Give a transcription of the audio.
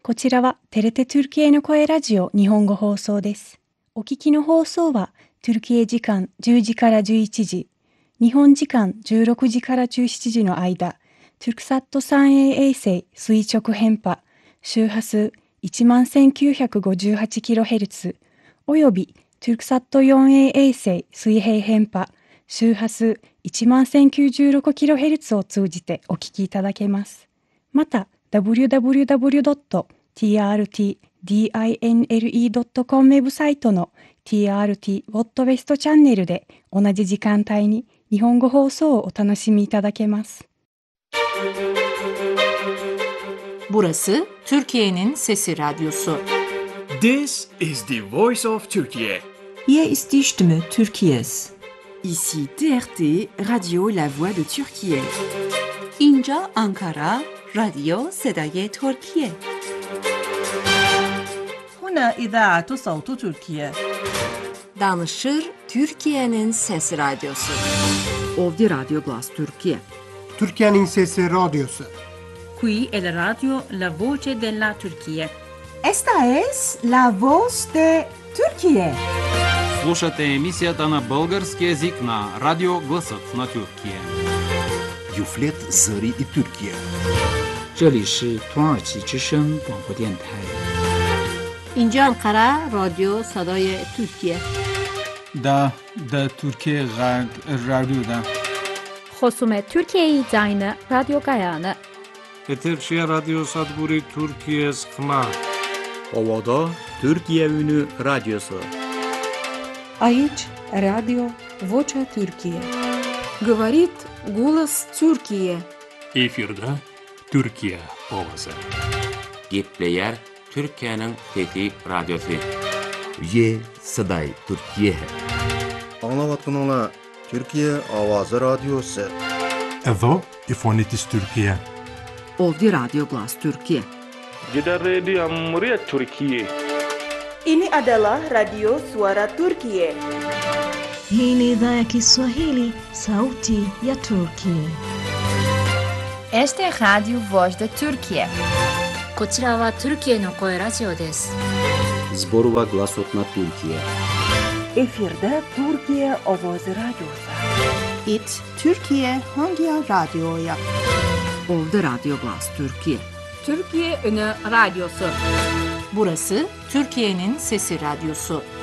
こちらはテレテトゥルキエの声ラジオ日本語放送です。お聞きの放送はトゥルキエ時間10時から11時、日本時間16時から17時の間、トゥルクサット 3A 衛星垂直編波、周波数 11,958kHz およびトゥルクサット 4A 衛星水平編波、周波数 11,096kHz を通じてお聞きいただけます。また、www.trtdinle.com ウェブサイトの TRT ウォットウェストチャンネルで同じ時間帯に日本語放送をお楽しみいただけます。 Burası Türkiye'nin Sesi Radyosu. This is the voice of Turkey. Hier ist die Stimme Türkiye's. Ici TRT, Radio La Voix de Türkiye. İnca Ankara, Radyo Sedaye Türkiye. هنا إذاعة صوت تركيا. Danışır Türkiye'nin Sesi Radyosu. Ovdi Radio Glas Türkiye. Türkiye'nin Sesi Radyosu. Qui è la radio La Voce della Turchia. Esta es la voz de Türkiye. Слушате емисията на български език на Радио Гласът на Türkiye. Юфлет Зări и Türkiye. 这里是土耳其之声广播电台。 İnca Ankara, Radyo Sedaye Türkiye. Da Türkiye Radyo'da. Hosumet Türkiye'yi zayne Radyo Gayanı. Eterşehir Radyo Sadburi Türkiye Sıkma. Ovada Türkiye Ünü Radyosu. Aici Radio Vocea Türkiye. Говорит голос Türkiye. Efirde Türkiye ovası. Gepleyer Türkiye'nin Fethi Radyosu. Ye Saday Türkiye. Anlavatkanlar Türkiye Avazı Radyosu. Evo İfonitis Türkiye. Ovdi Radio Glas Türkiye. Gidan Radio Muria Türkiye. Ini adalah Radio Suara Turkiye. Hii ni idhaa ya Kiswahili, sauti ya Turkiye. Este es Radio Voz de Türkiye. こちらはトルキエの声ラジオです。 Zborova Glasot na Türkiye. Efirde Türkiye Ovoz Radyosu. It Türkiye Hangi Radyo'ya? Ovdi Radio Glas Türkiye. Türkiye Ünü Radyosu. Burası Türkiye'nin Sesi Radyosu.